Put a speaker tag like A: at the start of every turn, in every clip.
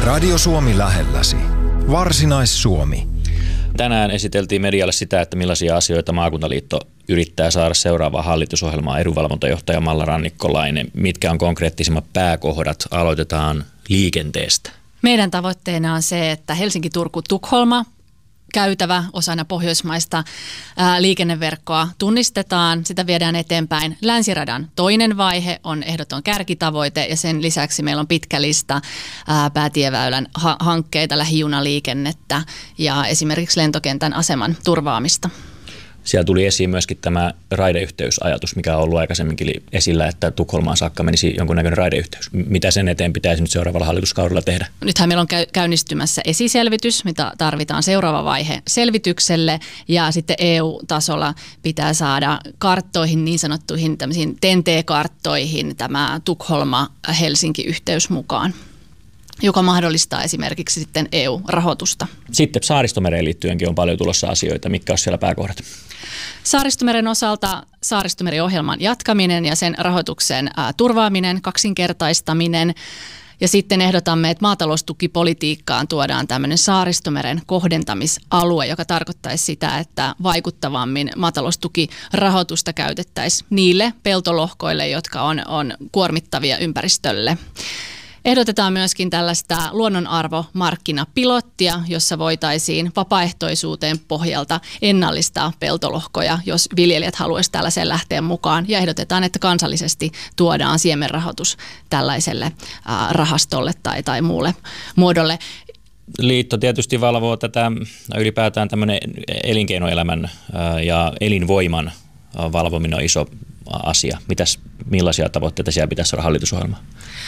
A: Radio Suomi lähelläsi. Varsinais-Suomi.
B: Tänään esiteltiin medialle sitä, että millaisia asioita Maakuntaliitto yrittää saada seuraavaan hallitusohjelmaan edunvalvontajohtaja Malla Rannikkolainen. Mitkä on konkreettisimmat pääkohdat? Aloitetaan liikenteestä.
C: Meidän tavoitteena on se, että Helsinki-Turku-Tukholma käytävä osana pohjoismaista liikenneverkkoa tunnistetaan, sitä viedään eteenpäin. Länsiradan toinen vaihe on ehdoton kärkitavoite ja sen lisäksi meillä on pitkä lista päätieväylän hankkeita, lähijunaliikennettä ja esimerkiksi lentokentän aseman turvaamista.
B: Siellä tuli esiin myöskin tämä raideyhteysajatus, mikä on ollut aikaisemminkin esillä, että Tukholmaan saakka menisi jonkunnäköinen raideyhteys. Mitä sen eteen pitäisi nyt seuraavalla hallituskaudella tehdä? Nythän
C: meillä on käynnistymässä esiselvitys, mitä tarvitaan seuraava vaihe selvitykselle. Ja sitten EU-tasolla pitää saada karttoihin, niin sanottuihin tämmöisiin TEN-T-karttoihin tämä Tukholma-Helsinki-yhteys mukaan, joka mahdollistaa esimerkiksi sitten EU-rahoitusta.
B: Sitten Saaristomereen liittyenkin on paljon tulossa asioita. Mitkä olisi siellä pääkohdat?
C: Saaristomeren osalta Saaristomeri-ohjelman jatkaminen ja sen rahoituksen turvaaminen, kaksinkertaistaminen. Ja sitten ehdotamme, että maataloustukipolitiikkaan tuodaan tämmöinen Saaristomeren kohdentamisalue, joka tarkoittaisi sitä, että vaikuttavammin maataloustukirahoitusta käytettäisiin niille peltolohkoille, jotka on kuormittavia ympäristölle. Ehdotetaan myöskin tällaista luonnonarvomarkkinapilottia, jossa voitaisiin vapaaehtoisuuteen pohjalta ennallistaa peltolohkoja, jos viljelijät haluaisivat tällaiseen lähteä mukaan. Ja ehdotetaan, että kansallisesti tuodaan siemenrahoitus tällaiselle rahastolle tai muulle muodolle.
B: Liitto tietysti valvoo tätä ylipäätään tämmöinen elinkeinoelämän ja elinvoiman valvominen on iso asia. Millaisia tavoitteita siellä pitäisi olla hallitusohjelmaan?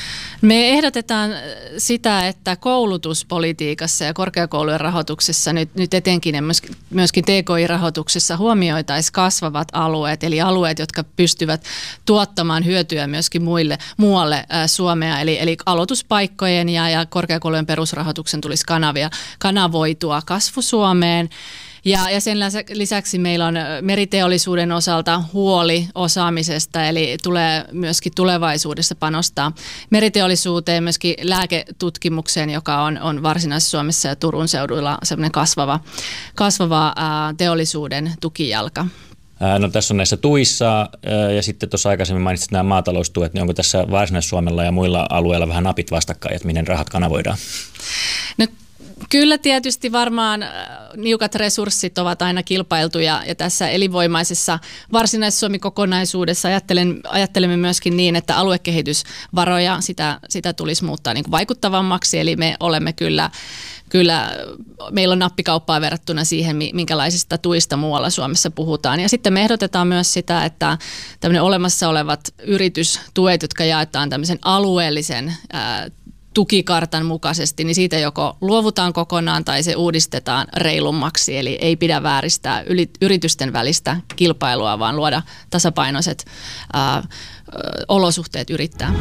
C: Me ehdotetaan sitä, että koulutuspolitiikassa ja korkeakoulujen rahoituksessa, nyt etenkin ja myöskin TKI-rahoituksessa huomioitaisiin kasvavat alueet, eli alueet, jotka pystyvät tuottamaan hyötyä myöskin muualle Suomea, eli aloituspaikkojen ja korkeakoulujen perusrahoituksen tulisi kanavoitua kasvu Suomeen. Ja sen lisäksi meillä on meriteollisuuden osalta huoli osaamisesta, eli tulee myöskin tulevaisuudessa panostaa meriteollisuuteen, myöskin lääketutkimukseen, joka on Varsinais-Suomessa ja Turun seuduilla semmoinen kasvava teollisuuden tukijalka.
B: No tässä on näissä tuissa ja sitten tuossa aikaisemmin mainitsit nämä maataloustuet, niin onko tässä Varsinais-Suomella ja muilla alueilla vähän napit vastakkain, että minne rahat kanavoidaan? No,
C: kyllä tietysti varmaan niukat resurssit ovat aina kilpailtuja ja tässä elinvoimaisessa Varsinais-Suomi-kokonaisuudessa ajattelemme myöskin niin, että aluekehitysvaroja sitä tulisi muuttaa niin kuin vaikuttavammaksi, eli me olemme kyllä meillä on nappikauppaa verrattuna siihen, minkälaisista tuista muualla Suomessa puhutaan. Ja sitten me ehdotetaan myös sitä, että tämmöinen olemassa olevat yritystuet, jotka jaetaan tämmöisen alueellisen tukikartan mukaisesti, niin siitä joko luovutaan kokonaan tai se uudistetaan reilummaksi. Eli ei pidä vääristää yritysten välistä kilpailua, vaan luoda tasapainoiset olosuhteet yrittää.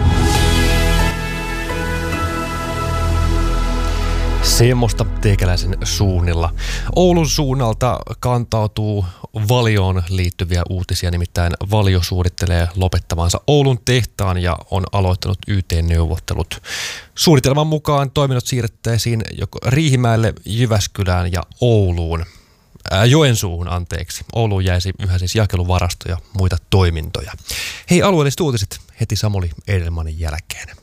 D: Semmoista teikäläisen suunnilla. Oulun suunnalta kantautuu Valioon liittyviä uutisia, nimittäin Valio suunnittelee lopettavansa Oulun tehtaan ja on aloittanut YT-neuvottelut. Suunnitelman mukaan toiminnot siirrettäisiin joko Riihimäelle, Jyväskylään ja Joensuuhun. Ouluun jäisi yhä siis jakeluvarasto ja muita toimintoja. Hei, alueelliset uutiset heti Samuli Edelmanin jälkeen.